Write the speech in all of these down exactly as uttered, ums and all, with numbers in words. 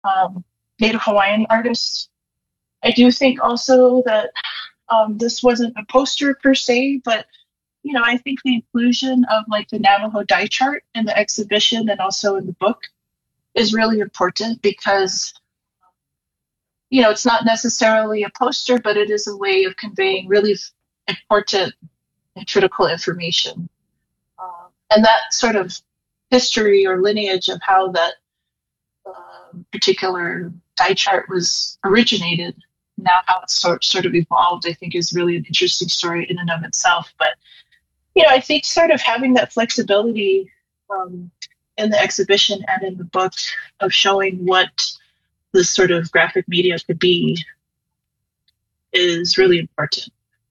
um, Native Hawaiian artists. I do think also that um, this wasn't a poster per se, but you know, I think the inclusion of like the Navajo die chart in the exhibition and also in the book is really important because you know it's not necessarily a poster, but it is a way of conveying really important and critical information. Um, and that sort of history or lineage of how that um, particular die chart was originated, now how it's sort, sort of evolved, I think is really an interesting story in and of itself. But, you know, I think sort of having that flexibility um, in the exhibition and in the book of showing what this sort of graphic media could be is really important.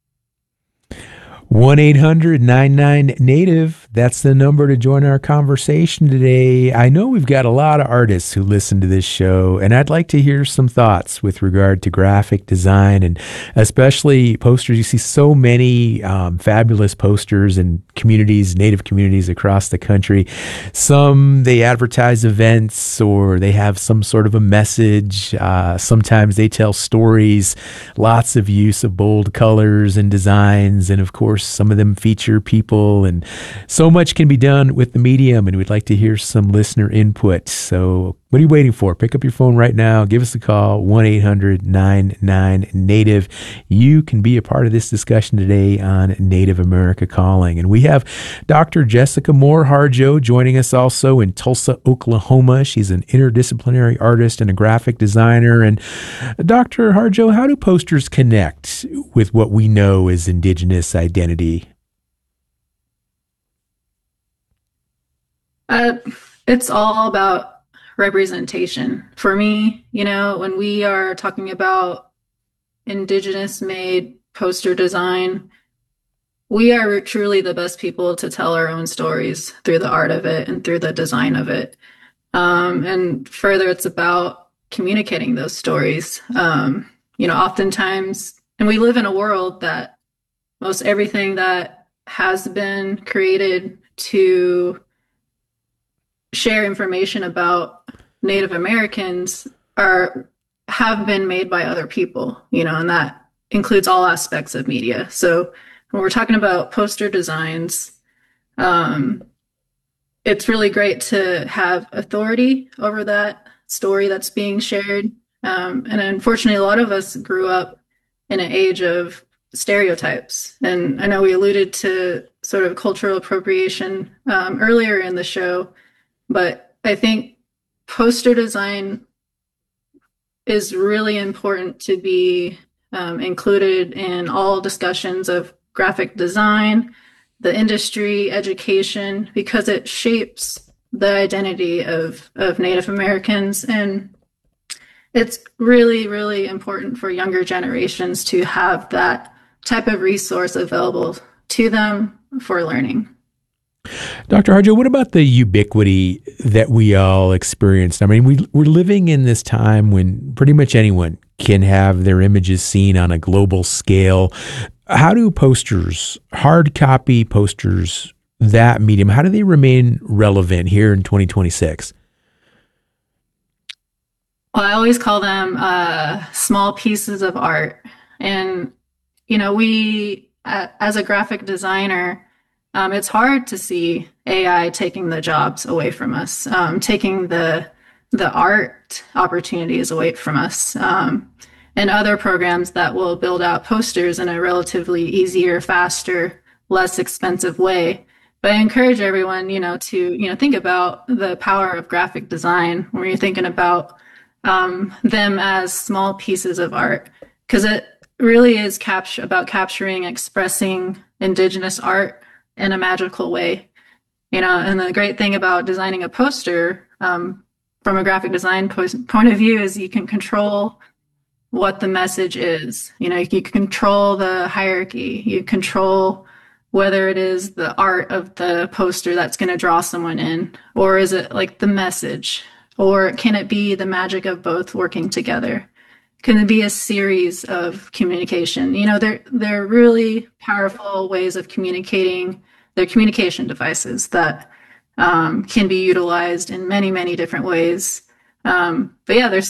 one eight hundred nine nine native. That's the number to join our conversation today. I know we've got a lot of artists who listen to this show, and I'd like to hear some thoughts with regard to graphic design and especially posters. You see so many um, fabulous posters in communities, native communities across the country. Some they advertise events or they have some sort of a message. Uh, sometimes they tell stories, lots of use of bold colors and designs, and of course, some of them feature people, and so much can be done with the medium, and we'd like to hear some listener input. So what are you waiting for? Pick up your phone right now. Give us a call, one eight hundred nine nine native. You can be a part of this discussion today on Native America Calling. And we have Doctor Jessica Moore Harjo joining us also in Tulsa, Oklahoma. She's an interdisciplinary artist and a graphic designer. And Doctor Harjo, how do posters connect with what we know as Indigenous identity? Uh, it's all about representation. For me, you know, when we are talking about Indigenous made poster design, we are truly the best people to tell our own stories through the art of it and through the design of it. Um, and further, it's about communicating those stories. Um, you know, oftentimes, and we live in a world that most everything that has been created to share information about Native Americans are have been made by other people, you know, and that includes all aspects of media. So when we're talking about poster designs, um, it's really great to have authority over that story that's being shared. Um, and unfortunately, a lot of us grew up in an age of stereotypes. And I know we alluded to sort of cultural appropriation um, earlier in the show, but I think poster design is really important to be um, included in all discussions of graphic design, the industry, education, because it shapes the identity of, of Native Americans. And it's really, really important for younger generations to have that type of resource available to them for learning. Doctor Harjo, what about the ubiquity that we all experienced? I mean, we, we're living in this time when pretty much anyone can have their images seen on a global scale. How do posters, hard copy posters, that medium, how do they remain relevant here in twenty twenty-six? Well, I always call them uh, small pieces of art. And, you know, we, uh, as a graphic designer, um, it's hard to see A I taking the jobs away from us, um, taking the the art opportunities away from us, um, and other programs that will build out posters in a relatively easier, faster, less expensive way. But I encourage everyone, you know, to, you know, think about the power of graphic design when you're thinking about um, them as small pieces of art, because it really is capture about capturing, expressing Indigenous art in a magical way, you know. And the great thing about designing a poster um, from a graphic design po- point of view is you can control what the message is. You know, you can control the hierarchy, you control whether it is the art of the poster that's going to draw someone in, or is it like the message, or can it be the magic of both working together? Can it be a series of communication? You know, they're they're really powerful ways of communicating. They're communication devices that um, can be utilized in many, many different ways. Um, but yeah, there's